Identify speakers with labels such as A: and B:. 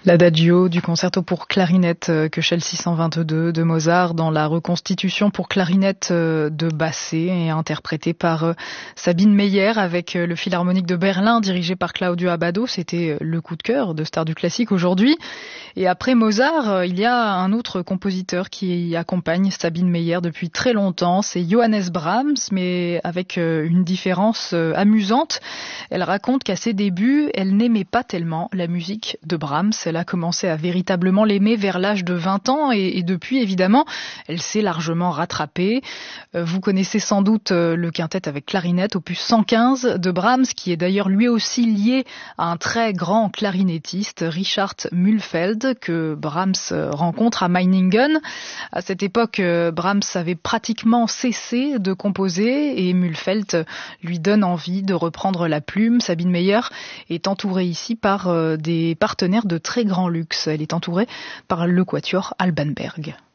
A: L'Adagio du concerto pour clarinette Köchel 622 de Mozart dans la reconstitution pour clarinette de Basset, interprétée par Sabine Meyer avec le Philharmonique de Berlin dirigé par Claudio Abbado. C'était le coup de cœur de Stars du classique aujourd'hui. Et après Mozart, il y a un autre compositeur qui accompagne Sabine Meyer depuis très longtemps, c'est Johannes Brahms, mais avec une différence amusante. Elle raconte qu'à ses débuts, elle n'aimait pas tellement la musique de Brahms. Elle a commencé à véritablement l'aimer vers l'âge de 20 ans et depuis, évidemment, elle s'est largement rattrapée. Vous connaissez sans doute le quintet avec clarinette, opus 115 de Brahms, qui est d'ailleurs lui aussi lié à un très grand clarinettiste, Richard Mühlfeld, que Brahms rencontre à Meiningen. À cette époque, Brahms avait pratiquement cessé de composer et Mühlfeld lui donne envie de reprendre la plume. Sabine Meyer est entourée ici par des partenaires de très grand luxe. Elle est entourée par le quatuor Alban Berg.